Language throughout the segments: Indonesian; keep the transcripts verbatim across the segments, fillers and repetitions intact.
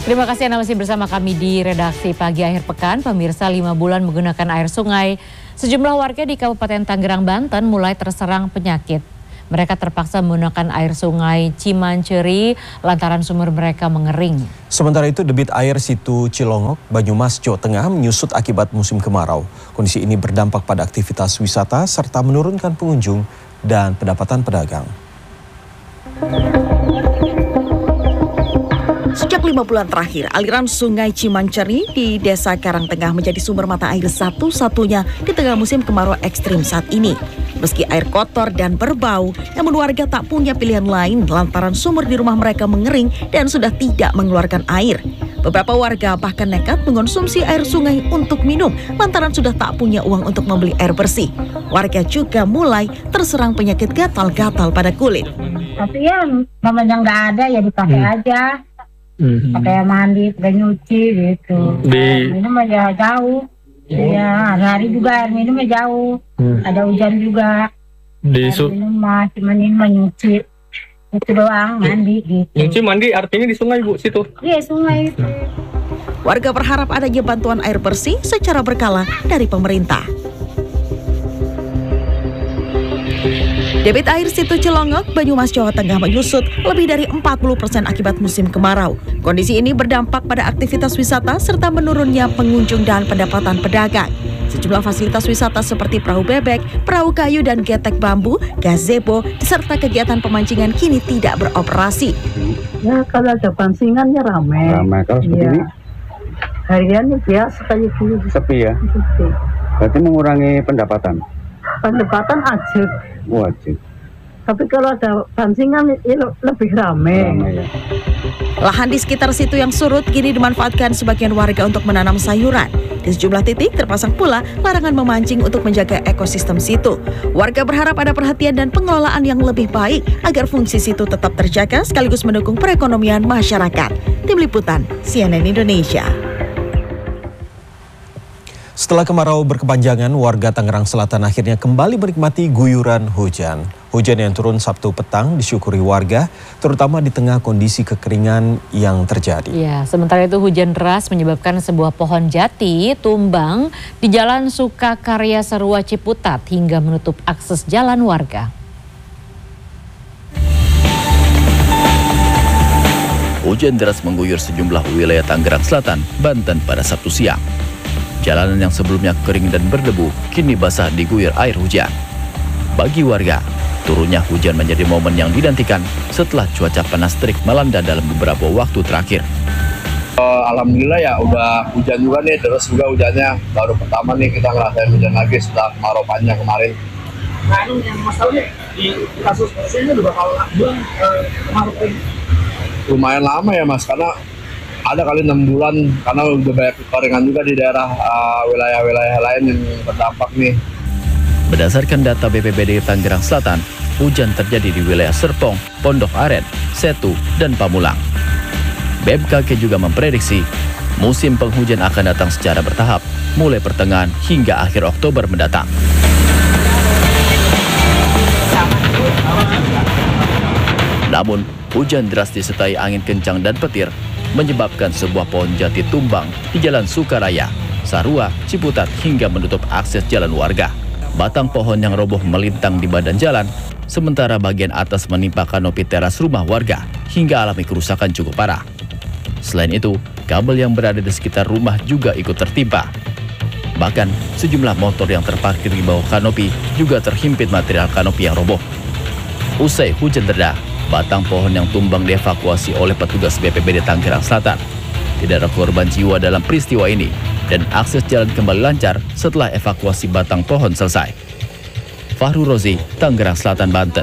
Terima kasih Anda masih bersama kami di redaksi Pagi Akhir Pekan. Pemirsa, lima bulan menggunakan air sungai, sejumlah warga di Kabupaten Tangerang, Banten mulai terserang penyakit. Mereka terpaksa menggunakan air sungai Cimanceri lantaran sumur mereka mengering. Sementara itu debit air Situ Cilongok, Banyumas, Jawa Tengah menyusut akibat musim kemarau. Kondisi ini berdampak pada aktivitas wisata serta menurunkan pengunjung dan pendapatan pedagang. Sejak lima bulan terakhir, aliran sungai Cimanceri di Desa Karangtengah menjadi sumber mata air satu-satunya di tengah musim kemarau ekstrim saat ini. Meski air kotor dan berbau, namun warga tak punya pilihan lain lantaran sumur di rumah mereka mengering dan sudah tidak mengeluarkan air. Beberapa warga bahkan nekat mengonsumsi air sungai untuk minum lantaran sudah tak punya uang untuk membeli air bersih. Warga juga mulai terserang penyakit gatal-gatal pada kulit. Tapi ya namanya nggak ada ya dipakai hmm. aja. Hmm. Pakai mandi, pakai nyuci gitu. Di... minum aja jauh. Ya, hari juga air minumnya jauh. Hmm. Ada hujan juga. Di air minum mah cuma minum nyuci. Itu doang, mandi gitu. Nyuci mandi artinya di sungai, Bu, situ? Iya, sungai itu. Warga berharap adanya bantuan air bersih secara berkala dari pemerintah. Debit air Situ Cilongok, Banyumas, Jawa Tengah menyusut lebih dari empat puluh persen akibat musim kemarau. Kondisi ini berdampak pada aktivitas wisata serta menurunnya pengunjung dan pendapatan pedagang. Sejumlah fasilitas wisata seperti perahu bebek, perahu kayu dan getek bambu, gazebo, serta kegiatan pemancingan kini tidak beroperasi. Ya kalau ada pancingannya ramai. Ramai kalau seperti ya. Ini? Hariannya biasa kayak gini. Sepi ya? Sepi. Berarti mengurangi pendapatan? Pendapatan wajib. Wajib. Tapi kalau ada pancingan ya lebih ramai. Ramai ya. Lahan di sekitar situ yang surut kini dimanfaatkan sebagian warga untuk menanam sayuran. Di sejumlah titik terpasang pula larangan memancing untuk menjaga ekosistem situ. Warga berharap ada perhatian dan pengelolaan yang lebih baik agar fungsi situ tetap terjaga sekaligus mendukung perekonomian masyarakat. Tim Liputan C N N Indonesia. Setelah kemarau berkepanjangan, warga Tangerang Selatan akhirnya kembali menikmati guyuran hujan. Hujan yang turun Sabtu petang disyukuri warga, terutama di tengah kondisi kekeringan yang terjadi. Ya, sementara itu hujan deras menyebabkan sebuah pohon jati tumbang di Jalan Sukakarya Serua Ciputat hingga menutup akses jalan warga. Hujan deras mengguyur sejumlah wilayah Tangerang Selatan, Banten pada Sabtu siang. Jalanan yang sebelumnya kering dan berdebu kini basah diguyur air hujan. Bagi warga, turunnya hujan menjadi momen yang dinantikan setelah cuaca panas terik melanda dalam beberapa waktu terakhir. Alhamdulillah ya udah hujan juga nih, terus juga hujannya baru pertama nih kita ngerasain hujan lagi setelah kemarau panjang kemarin. Nah, yang masalahnya di kasus ini udah bakal bulan kemarau ini. Lumayan lama ya Mas, karena ada kali enam bulan karena udah banyak kekeringan juga di daerah wilayah-wilayah uh, lain yang berdampak nih. Berdasarkan data B P B D Tangerang Selatan, hujan terjadi di wilayah Serpong, Pondok Aren, Setu, dan Pamulang. B M K G juga memprediksi musim penghujan akan datang secara bertahap, mulai pertengahan hingga akhir Oktober mendatang. Namun, hujan deras disertai angin kencang dan petir menyebabkan sebuah pohon jati tumbang di Jalan Sukaraya, Sarua, Ciputat hingga menutup akses jalan warga. Batang pohon yang roboh melintang di badan jalan, sementara bagian atas menimpa kanopi teras rumah warga hingga alami kerusakan cukup parah. Selain itu, kabel yang berada di sekitar rumah juga ikut tertimpa. Bahkan, sejumlah motor yang terparkir di bawah kanopi juga terhimpit material kanopi yang roboh. Usai hujan reda, batang pohon yang tumbang dievakuasi oleh petugas B P B D Tangerang Selatan. Tidak ada korban jiwa dalam peristiwa ini dan akses jalan kembali lancar setelah evakuasi batang pohon selesai. Fahru Rozi, Tangerang Selatan, Banten.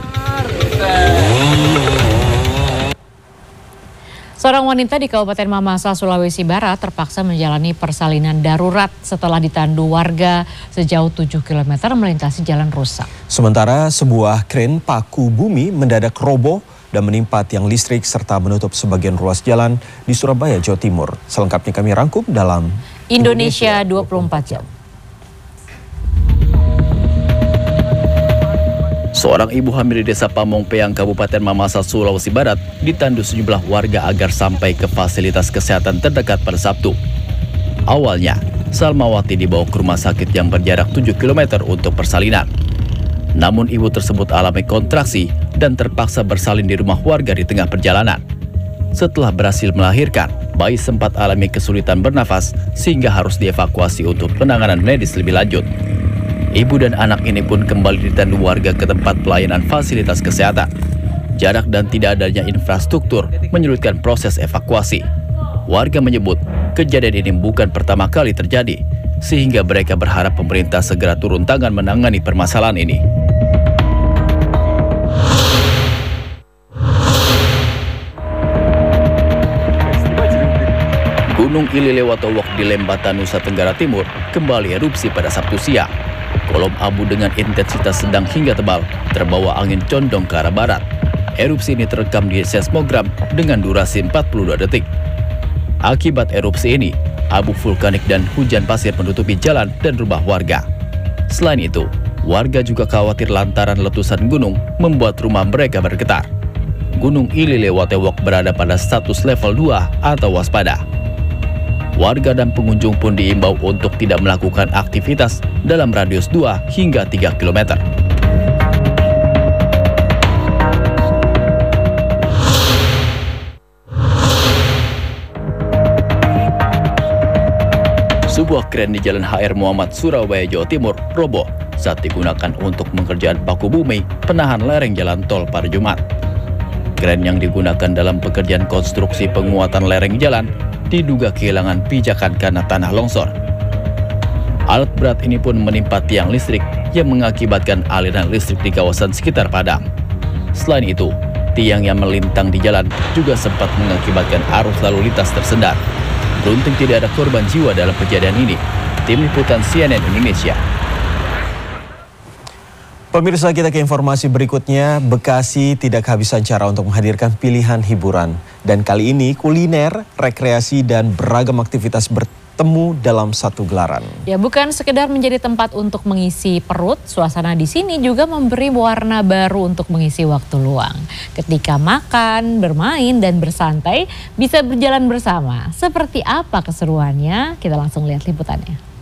Seorang wanita di Kabupaten Mamasa, Sulawesi Barat terpaksa menjalani persalinan darurat setelah ditandu warga sejauh tujuh kilometer melintasi jalan rusak. Sementara sebuah kren paku bumi mendadak roboh dan menimpa tiang listrik serta menutup sebagian ruas jalan di Surabaya, Jawa Timur. Selengkapnya kami rangkum dalam Indonesia dua puluh empat jam. Seorang ibu hamil di desa Pamong Peang, Kabupaten Mamasa, Sulawesi Barat, ditandu sejumlah warga agar sampai ke fasilitas kesehatan terdekat pada Sabtu. Awalnya, Salmawati dibawa ke rumah sakit yang berjarak tujuh kilometer untuk persalinan. Namun ibu tersebut alami kontraksi dan terpaksa bersalin di rumah warga di tengah perjalanan. Setelah berhasil melahirkan, bayi sempat alami kesulitan bernafas sehingga harus dievakuasi untuk penanganan medis lebih lanjut. Ibu dan anak ini pun kembali ditandu warga ke tempat pelayanan fasilitas kesehatan. Jarak dan tidak adanya infrastruktur menyulitkan proses evakuasi. Warga menyebut kejadian ini bukan pertama kali terjadi, sehingga mereka berharap pemerintah segera turun tangan menangani permasalahan ini. Gunung Ililewatowok di Lembata, Nusa Tenggara Timur kembali erupsi pada Sabtu siang. Kolom abu dengan intensitas sedang hingga tebal terbawa angin condong ke arah barat. Erupsi ini terekam di seismogram dengan durasi empat puluh dua detik. Akibat erupsi ini, abu vulkanik dan hujan pasir menutupi jalan dan rumah warga. Selain itu, warga juga khawatir lantaran letusan gunung membuat rumah mereka bergetar. Gunung Ililewatowok berada pada status level dua atau waspada. Warga dan pengunjung pun diimbau untuk tidak melakukan aktivitas dalam radius dua hingga tiga kilometer. Sebuah kren di Jalan H R Muhammad, Surabaya, Jawa Timur roboh saat digunakan untuk mengerjakan paku bumi penahan lereng jalan tol pada Jumat. Kren yang digunakan dalam pekerjaan konstruksi penguatan lereng jalan diduga kehilangan pijakan karena tanah longsor. Alat berat ini pun menimpa tiang listrik yang mengakibatkan aliran listrik di kawasan sekitar padam. Selain itu, tiang yang melintang di jalan juga sempat mengakibatkan arus lalu lintas tersendat. Beruntung tidak ada korban jiwa dalam kejadian ini. Tim Liputan C N N Indonesia. Pemirsa, kita ke informasi berikutnya. Bekasi tidak kehabisan cara untuk menghadirkan pilihan hiburan. Dan kali ini kuliner, rekreasi, dan beragam aktivitas bertemu dalam satu gelaran. Ya, bukan sekedar menjadi tempat untuk mengisi perut, suasana di sini juga memberi warna baru untuk mengisi waktu luang. Ketika makan, bermain, dan bersantai, bisa berjalan bersama. Seperti apa keseruannya? Kita langsung lihat liputannya.